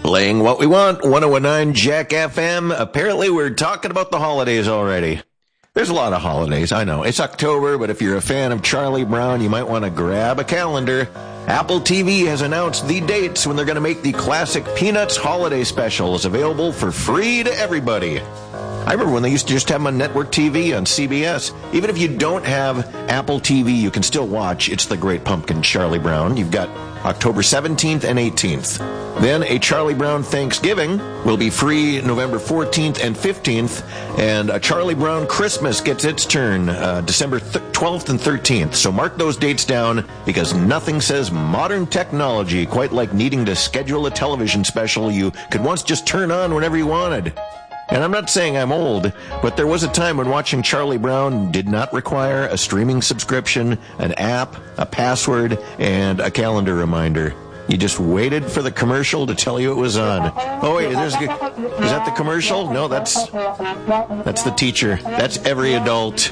Playing what we want, 1019 Jack FM. Apparently we're talking about the holidays already. There's a lot of holidays, I know. It's October, but if you're a fan of Charlie Brown, you might want to grab a calendar. Apple TV has announced the dates when they're going to make the classic Peanuts holiday specials available for free to everybody. I remember when they used to just have them on network TV on CBS. Even if you don't have Apple TV, you can still watch It's the Great Pumpkin, Charlie Brown. You've got October 17th and 18th. Then a Charlie Brown Thanksgiving will be free November 14th and 15th. And a Charlie Brown Christmas gets its turn December 12th and 13th. So mark those dates down because nothing says modern technology quite like needing to schedule a television special you could once just turn on whenever you wanted. And I'm not saying I'm old, but there was a time when watching Charlie Brown did not require a streaming subscription, an app, a password, and a calendar reminder. You just waited for the commercial to tell you it was on. Oh wait, is that the commercial? No, that's the teacher. That's every adult.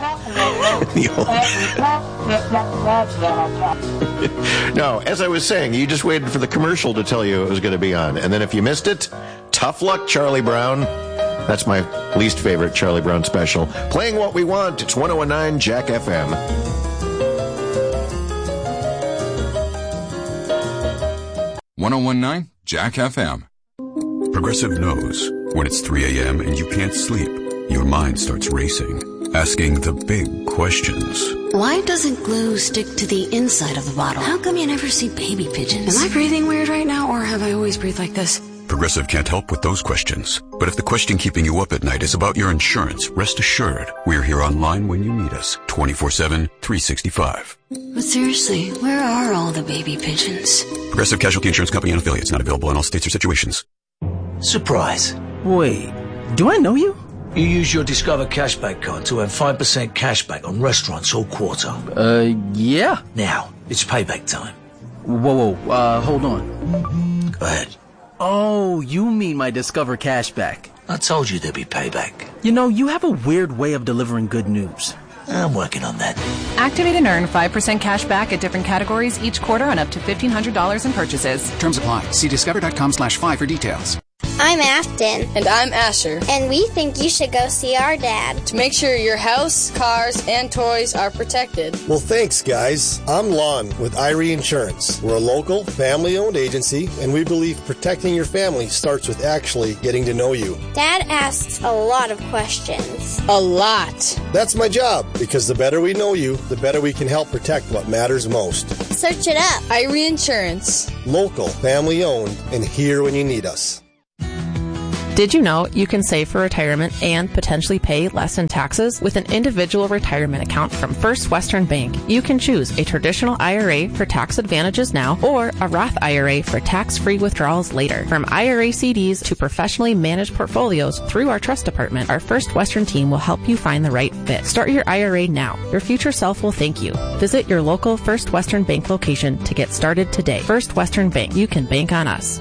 No, as I was saying, you just waited for the commercial to tell you it was going to be on. And then if you missed it, tough luck, Charlie Brown. That's my least favorite Charlie Brown special. Playing what we want. It's 1019 Jack FM. .1019 Jack FM. Progressive knows when it's 3 a.m. and you can't sleep, your mind starts racing, asking the big questions. Why doesn't glue stick to the inside of the bottle? How come you never see baby pigeons? Am I breathing weird right now, or have I always breathed like this? Progressive can't help with those questions. But if the question keeping you up at night is about your insurance, rest assured, we're here online when you need us, 24/7, 365. But seriously, where are all the baby pigeons? Progressive Casualty Insurance Company and affiliates, not available in all states or situations. Surprise. Wait, do I know you? You use your Discover Cashback card to earn 5% cashback on restaurants all quarter. Yeah. Now, it's payback time. Whoa, hold on. Go ahead. Oh, you mean my Discover Cashback. I told you there'd be payback. You know, you have a weird way of delivering good news. I'm working on that. Activate and earn 5% cash back at different categories each quarter on up to $1,500 in purchases. Terms apply. See discover.com/5 for details. I'm Afton. And I'm Asher. And we think you should go see our dad. To make sure your house, cars, and toys are protected. Well, thanks, guys. I'm Lon with Irie Insurance. We're a local, family-owned agency, and we believe protecting your family starts with actually getting to know you. Dad asks a lot of questions. A lot. That's my job, because the better we know you, the better we can help protect what matters most. Search it up. Irie Insurance. Local, family-owned, and here when you need us. Did you know you can save for retirement and potentially pay less in taxes with an individual retirement account from First Western Bank? You can choose a traditional IRA for tax advantages now or a Roth IRA for tax-free withdrawals later. From IRA CDs to professionally managed portfolios through our trust department, our First Western team will help you find the right fit. Start your IRA now. Your future self will thank you. Visit your local First Western Bank location to get started today. First Western Bank. You can bank on us.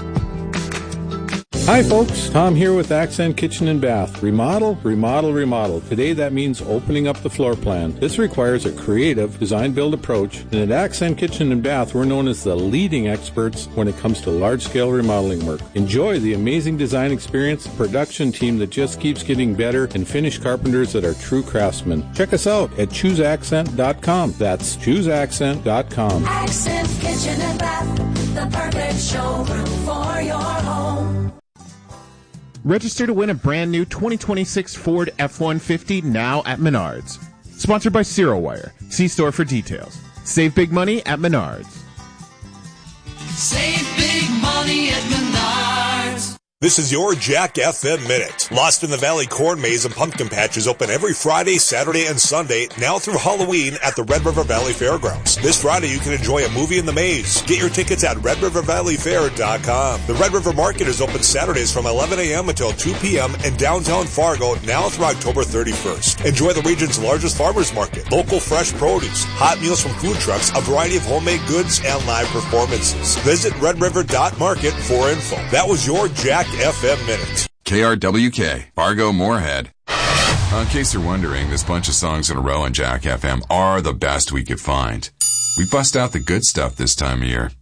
Hi folks, Tom here with Accent Kitchen and Bath. Remodel, remodel, remodel. Today that means opening up the floor plan. This requires a creative design-build approach, and at Accent Kitchen and Bath we're known as the leading experts when it comes to large-scale remodeling work. Enjoy the amazing design experience, production team that just keeps getting better, and finished carpenters that are true craftsmen. Check us out at chooseaccent.com. That's chooseaccent.com. Accent Kitchen and Bath, the perfect showroom for your home. Register to win a brand new 2026 Ford F-150 now at Menards. Sponsored by ZeroWire. See store for details. Save big money at Menards. Save big money at Menards. This is your Jack FM Minute. Lost in the Valley Corn Maze and Pumpkin Patch is open every Friday, Saturday, and Sunday, now through Halloween at the Red River Valley Fairgrounds. This Friday, you can enjoy a movie in the maze. Get your tickets at RedRiverValleyFair.com. The Red River Market is open Saturdays from 11 a.m. until 2 p.m. in downtown Fargo, now through October 31st. Enjoy the region's largest farmers market, local fresh produce, hot meals from food trucks, a variety of homemade goods, and live performances. Visit RedRiver.market for info. That was your Jack FM Minute. KRWK, Fargo Moorhead. In case you're wondering, this bunch of songs in a row on Jack FM are the best we could find. We bust out the good stuff this time of year.